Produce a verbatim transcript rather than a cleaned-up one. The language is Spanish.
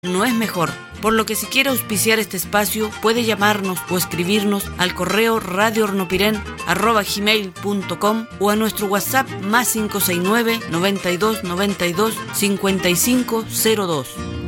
no es mejor. Por lo que si quiere auspiciar este espacio, puede llamarnos o escribirnos al correo radiohornopiren arroba gmail punto com o a nuestro WhatsApp más cinco seis nueve, noventa y dos, noventa y dos, cincuenta y cinco cero dos.